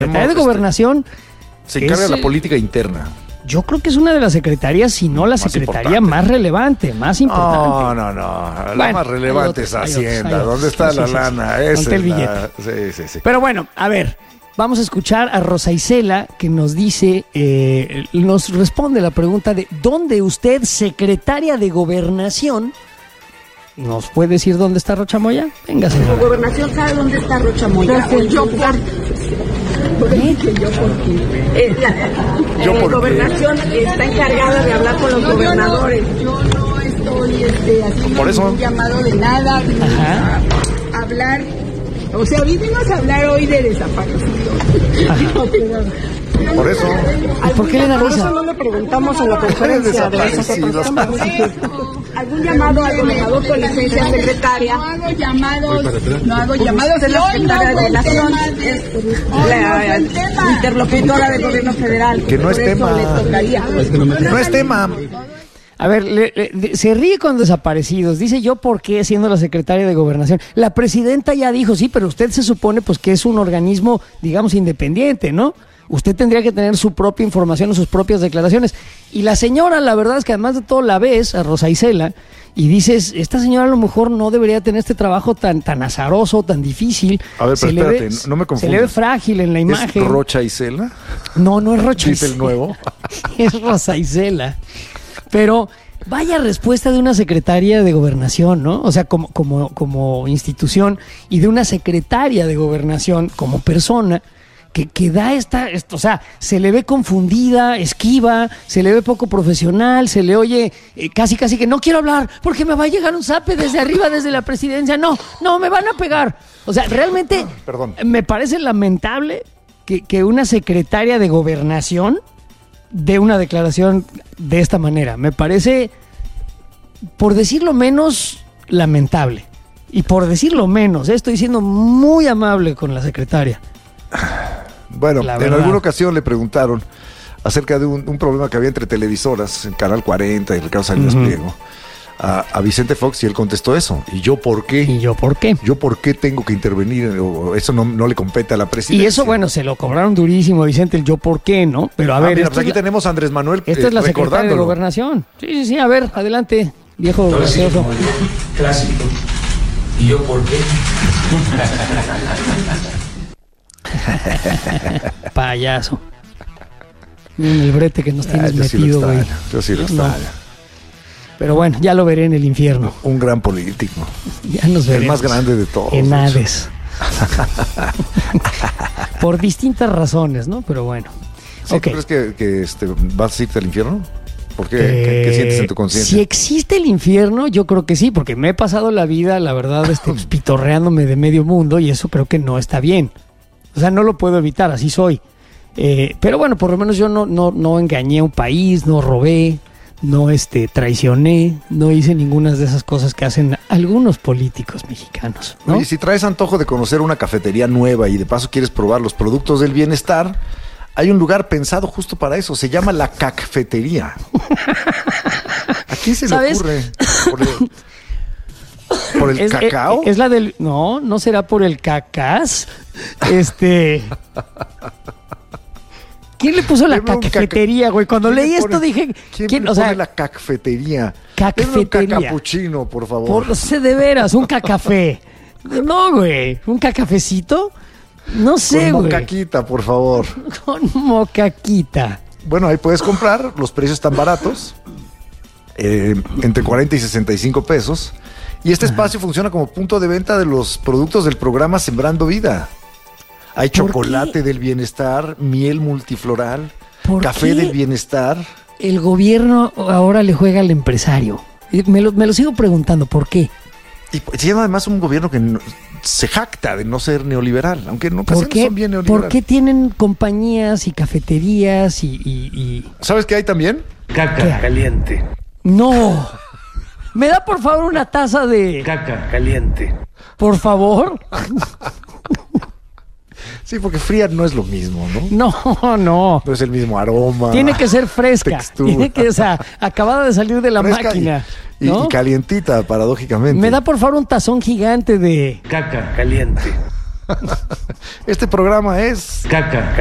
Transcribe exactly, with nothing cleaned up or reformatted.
Secretaría de Gobernación se encarga es, de la política interna. Yo creo que es una de las secretarías, si no la más secretaría importante. más relevante, más importante. No, no, no. La Bueno, más relevante hay es otros, hay Hacienda. otros, hay ¿Dónde otros. está Sí, la sí, lana? sí. Esa Ponte el es la- billete. Sí, sí, sí. Pero bueno, a ver, vamos a escuchar a Rosa Isela, que nos dice, eh, nos responde la pregunta de ¿dónde usted, secretaria de Gobernación, nos puede decir dónde está Rocha Moya? Venga, La señora. gobernación sabe dónde está Rocha Moya. O yo por ¿Eh? yo por eh, la, ¿Yo eh, por qué? gobernación está encargada de hablar con los gobernadores. Yo no estoy este, haciendo Por eso. ningún llamado de nada. Vinimos Ajá. a hablar. O sea, vinimos a hablar hoy de desaparecidos. Por eso. ¿Y por qué le da Por risa? eso no le preguntamos en la conferencia de Desaparecidos. algún llamado al gobernador con licencia secretaria. No hago llamados, no hago llamados. Usted es la Hoy secretaria no de fue Gobernación, tema de- es Hoy la no fue el tema. interlocutora del gobierno federal. Que no es por eso tema. le tocaría. No es tema. A ver, le- le- de- se ríe con desaparecidos. Dice yo por qué siendo la secretaria de Gobernación. La presidenta ya dijo, sí, pero usted se supone pues que es un organismo, digamos, independiente, ¿no? Usted tendría que tener su propia información o sus propias declaraciones. Y la señora, la verdad es que además de todo la ves, a Rosa Isela, y dices, esta señora a lo mejor no debería tener este trabajo tan, tan azaroso, tan difícil. A ver, pero Se le espérate, ve- no me Se le ve confundas. frágil en la imagen. ¿Es Rocha Isela? No, no es Rocha ¿Dice el Isela. nuevo? Es Rosa Isela. Pero vaya respuesta de una secretaria de Gobernación, ¿no? O sea, como, como, como institución y de una secretaria de Gobernación como persona que, que da esta, esto, o sea, se le ve confundida, esquiva, se le ve poco profesional, se le oye eh, casi, casi que no quiero hablar porque me va a llegar un zape desde arriba, desde la presidencia. No, no, me van a pegar. O sea, realmente Perdón. me parece lamentable que, que una secretaria de Gobernación de una declaración de esta manera. Me parece, por decirlo menos, lamentable. Y por decirlo menos, eh, estoy siendo muy amable con la secretaria. Bueno, La en verdad. alguna ocasión le preguntaron acerca de un, un problema que había entre televisoras, en Canal cuarenta y Ricardo Salinas Ujú. Pliego, a, a Vicente Fox, y él contestó eso. ¿Y yo por qué? ¿Y yo por qué? ¿Yo por qué tengo que intervenir? O eso no, no le compete a la presidencia. Y eso, bueno, se lo cobraron durísimo, Vicente, el yo por qué, ¿no? Pero a Ah, ver, mira, esto pues aquí es la- tenemos a Andrés Manuel esta eh, es la secretaria de recordándolo. Gobernación. Sí, sí, sí, a ver, adelante, viejo Ahora sí, gracioso. como el clásico. ¿Y yo por qué? Payaso. Miren el brete que nos Ah, tienes yo sí lo metido, güey. extraño, yo sí lo No. extraño. Pero bueno, ya lo veré en el infierno. Un gran político. Ya nos veremos. El más grande de todos. En de hecho. Hades. Por distintas razones, ¿no? Pero bueno. ¿Sí, Ok. ¿tú crees que, que, este, vas a irte al infierno? ¿Por qué? ¿Qué, Eh, qué sientes en tu Si conciencia? existe el infierno, yo creo que sí, porque me he pasado la vida, la verdad, este, pues, pitorreándome de medio mundo y eso creo que no está bien. O sea, no lo puedo evitar, así soy. Eh, pero bueno, por lo menos yo no, no, no engañé a un país, no robé, no este, traicioné, no hice ninguna de esas cosas que hacen algunos políticos mexicanos, ¿no? Oye, si traes antojo de conocer una cafetería nueva y de paso quieres probar los productos del bienestar, hay un lugar pensado justo para eso. Se llama La Cacfetería. ¿A quién se le ¿Sabes? ocurre? ¿Por el, por el Es, cacao? eh, es la del. No, no será por el cacas. Este. ¿Quién le puso la Deme un caca- cafetería, güey? Cuando ¿Quién leí le esto pone- dije. ¿Quién, ¿quién? le O sea, pone la cacfetería? Cacfetería. Deme un cacapuchino, por favor. por, no sé de veras, un cacafé. No, güey. ¿Un cacafecito? No sé, Con güey. mocaquita, por favor. Con mocaquita. Bueno, ahí puedes comprar, los precios están baratos, eh, entre cuarenta y sesenta y cinco pesos. Y este espacio funciona como punto de venta de los productos del programa Sembrando Vida. Hay ¿Por chocolate qué? del bienestar, miel multifloral, ¿Por café qué? del bienestar. El gobierno ahora le juega al empresario. Y Me lo, me lo sigo preguntando, ¿por qué? Y pues, tiene además un gobierno que no- se jacta de no ser neoliberal, aunque en ¿Por ocasiones qué, son bien ¿Por neoliberales. qué tienen compañías y cafeterías y, y- y- ¿Sabes qué hay también? Caca caliente. ¡No! ¿Me da por favor una taza de... Caca caliente. Por favor? Sí, porque fría no es lo mismo, ¿no? No, no. No es el mismo aroma. Tiene que ser fresca. textura. Tiene que, o sea, acabada de salir de la Fresca y- máquina. Y, ¿no? y calientita, paradójicamente. Me da por favor un tazón gigante de... Caca caliente. Este programa es... Caca.